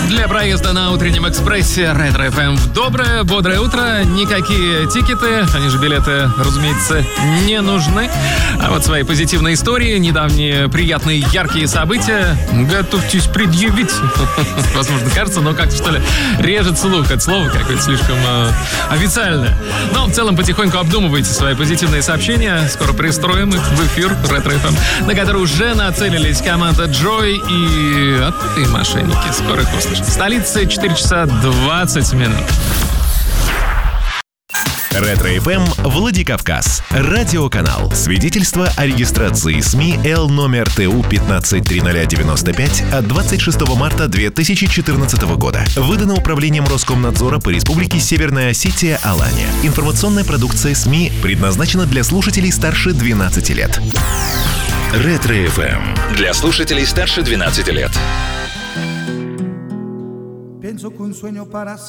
Для проезда на утреннем экспрессе Ретро FM в доброе, бодрое утро. Никакие тикеты, они же билеты, разумеется, не нужны. А вот свои позитивные истории, недавние приятные яркие события готовьтесь предъявить. Возможно, кажется, но как-то, что ли, режет слух. Это слово какое-то слишком официальное. Но в целом потихоньку обдумывайте свои позитивные сообщения. Скоро пристроим их в эфир Ретро FM, на который уже нацелились команда Joy и отпытые мошенники. Скоро их услышим. В столице 4 часа 20 минут. Ретро-ФМ Владикавказ. Радиоканал. Свидетельство о регистрации СМИ Л номер ТУ 153095 от 26 марта 2014 года. Выдано Управлением Роскомнадзора по Республике Северная Осетия Алания. Информационная продукция СМИ предназначена для слушателей старше 12 лет. Ретро-ФМ. Для слушателей старше 12 лет.